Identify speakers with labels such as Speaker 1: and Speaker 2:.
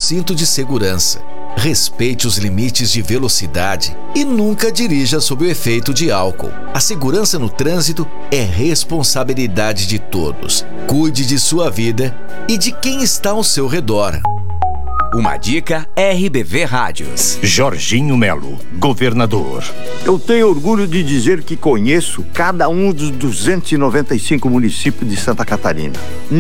Speaker 1: cinto de segurança. Respeite os limites de velocidade e nunca dirija sob o efeito de álcool. A segurança no trânsito é responsabilidade de todos. Cuide de sua vida e de quem está ao seu redor.
Speaker 2: Uma dica RBV Rádios.
Speaker 3: Jorginho Melo, governador.
Speaker 4: Eu tenho orgulho de dizer que conheço cada um dos 295 municípios de Santa Catarina.